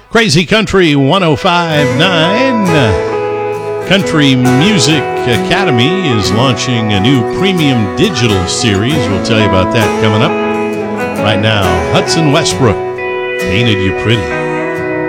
Crazy Country 105.9. Country Music Academy is launching a new premium digital series. We'll tell you about that coming up. Right now, Hudson Westbrook, Painted You Pretty.